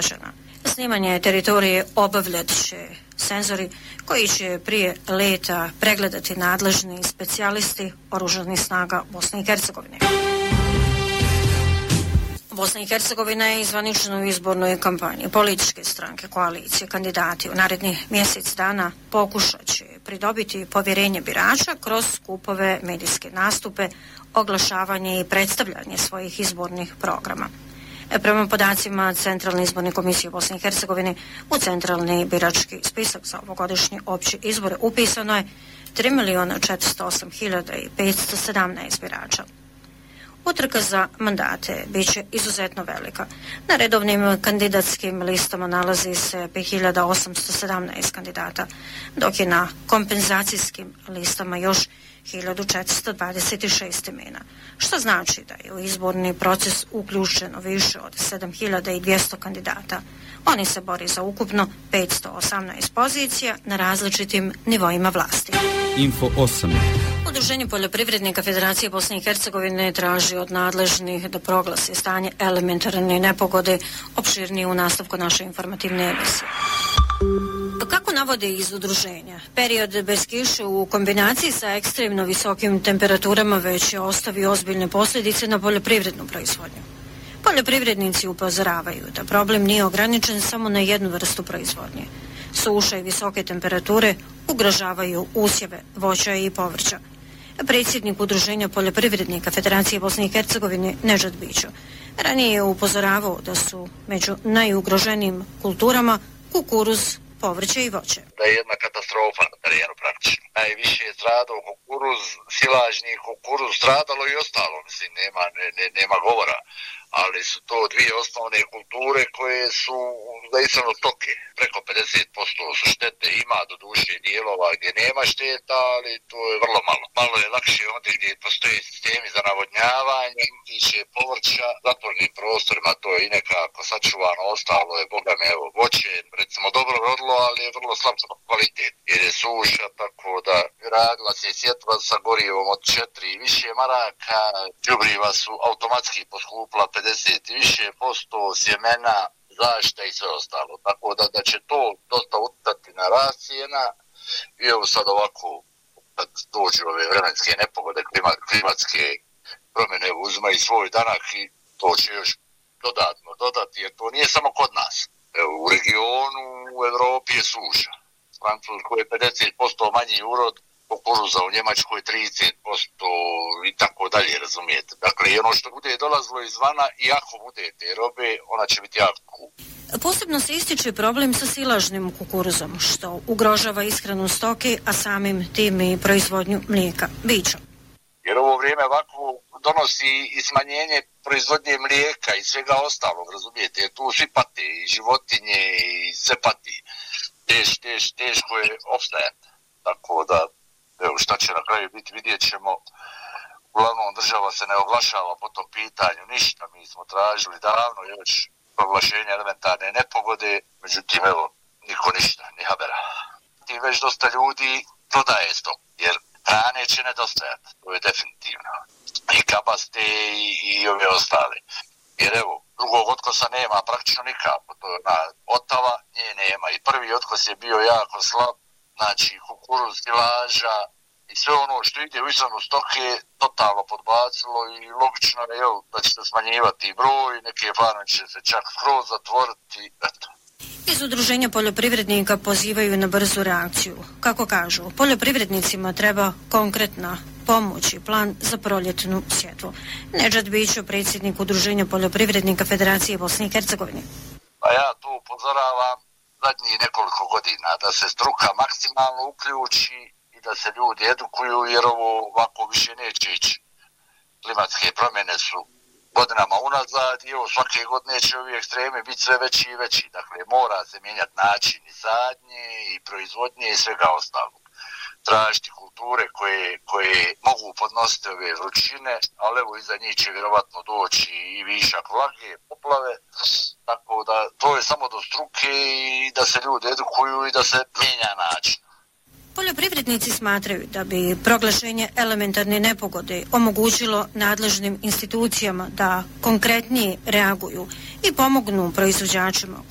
građana. Snimanje teritorije obavljat će senzori koji će prije leta pregledati nadležni specijalisti Oružanih snaga Bosne i Hercegovine. Bosna i Hercegovina je zvanično u izbornoj kampanji. Političke stranke, koalicije, kandidati u narednih mjesec dana pokušat će pridobiti povjerenje birača kroz skupove, medijske nastupe, oglašavanje i predstavljanje svojih izbornih programa. Prema podacima Centralne izborne komisije Bosne i Hercegovine, u centralni birački spisak za ovogodišnje opće izbore upisano je 3.408.517 birača. Utrka za mandate bit će izuzetno velika. Na redovnim kandidatskim listama nalazi se 5.817 kandidata, dok je na kompenzacijskim listama još 1.426 imena, što znači da je u izborni proces uključeno više od 7.200 kandidata. Oni se bori za ukupno 518 pozicija na različitim nivoima vlasti. Info 8. Udruženje poljoprivrednika Federacije Bosne i Hercegovine traži od nadležnih da proglasi stanje elementarne nepogode, opširnije u nastavku naše informativne emisije. Kako navode iz udruženja, period bez kiše u kombinaciji sa ekstremno visokim temperaturama već je ostavio ozbiljne posljedice na poljoprivrednu proizvodnju. Poljoprivrednici upozoravaju da problem nije ograničen samo na jednu vrstu proizvodnje. Suša i visoke temperature ugrožavaju usjeve voća i povrća. Predsjednik Udruženja poljoprivrednika Federacije Bosne i Hercegovine Nedžad Bićo ranije je upozoravao da su među najugroženijim kulturama kukuruz, povrće i voće. Da je jedna katastrofa na terenu praktično. Najviše je stradao kukuruz, silažni kukuruz, stradalo i ostalo, mislim, nema govora. Ali su to dvije osnovne kulture koje su zaistino stoke. Preko 50% su štete, ima do duše dijelova gdje nema šteta, ali to je vrlo malo. Malo je lakše ondje gdje postoje sistemi za navodnjavanje, tiče povrća, zatvornim prostorima to je i nekako sačuvano, ostalo je, boga me, evo, voće, recimo dobro rodilo, ali je vrlo slab kvalitet, jer je suša, tako da radila se sjetva sa gorivom od 4 i više maraka, đubriva su automatski poskupila 50 i više posto, sjemena, zaštita i sve ostalo. Tako da će to dosta utjecati na rast cijena i evo sad ovako, kad dođu ove vremenske nepogode, klimatske promjene uzmaju svoj danak i to će još dodatno dodati, jer to nije samo kod nas. Evo, u regionu, u Evropi je suša. Francuskoj je 50% manji urod, kukuruza u Njemačkoj 30% i tako dalje, razumijete. Dakle, ono što bude dolazilo izvana i ako bude te robe, ona će biti jako kup. Posebno se ističe problem sa silažnim kukuruzom, što ugrožava ishranu stoke, a samim tim i proizvodnju mlijeka. Bićo. Jer ovo vrijeme ovako donosi i smanjenje proizvodnje mlijeka i svega ostalog, razumijete, jer tu svi pate, i životinje, i sve pati. Teško je opstajati. Tako da, evo, šta će na kraju biti, vidjet ćemo. Uglavnom, država se ne oglašava po tom pitanju ništa. Mi smo tražili davno još proglašenje elementarne nepogode, međutim, evo, niko ništa, ni habera. I već dosta ljudi prodaje stok, jer hrane će nedostajati, to je definitivno. I kabaste i ove ostale. Jer evo, drugog otkosa nema praktično nikako, to je otava, nje nema. I prvi otkos je bio jako slab, znači kukuruz, silaža i sve ono što ide u ishranu stoke totalno podbacilo i logično je da će se smanjivati broj, neke farme će se čak skroz zatvoriti, eto. Iz Udruženja poljoprivrednika pozivaju na brzu reakciju. Kako kažu, poljoprivrednicima treba konkretna pomoć i plan za proljetnu sjetvu. Nedžad Bićo, predsjednik Udruženja poljoprivrednika Federacije Bosne i Hercegovine. Pa ja tu upozoravam zadnjih nekoliko godina da se struka maksimalno uključi i da se ljudi edukuju, jer ovo ovako više neće ići. Klimatske promjene su godinama unazad i evo svake godine će ovi ekstremi biti sve veći i veći. Dakle, mora se mijenjati način i sadnje i proizvodnje i svega ostalog. Tražiti kulture koje mogu podnositi ove vrućine, ali evo iza njih će vjerovatno doći i višak vlage, poplave. Tako da to je samo do struke i da se ljudi edukuju i da se mijenja način. Poljoprivrednici smatraju da bi proglašenje elementarne nepogode omogućilo nadležnim institucijama da konkretnije reaguju i pomognu proizvođačima